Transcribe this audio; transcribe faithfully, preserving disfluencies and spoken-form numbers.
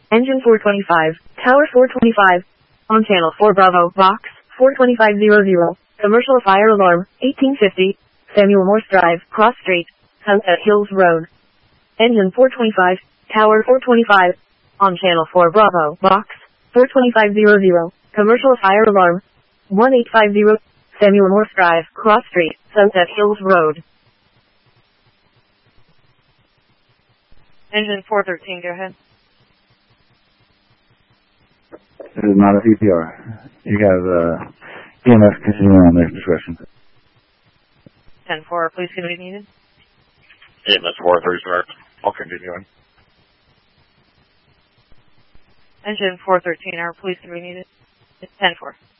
Engine four twenty-five, Tower four twenty-five. On channel four Bravo, box four twenty-five hundred. Commercial fire alarm, eighteen fifty. Samuel Morse Drive, Cross Street, Sunset Hills Road. Engine four twenty-five, Tower four twenty-five. On channel four Bravo, box four twenty-five hundred. Commercial fire alarm, one eight five zero. Samuel Morse Drive, Cross Street, Sunset Hills Road. Engine four thirteen, go ahead. This is not a C P R. You have uh, E M S continuing on their discretion. ten four, please continue needed. E M S four three, sir. I'll continue on. Engine four thirteen, our police can be needed. ten four.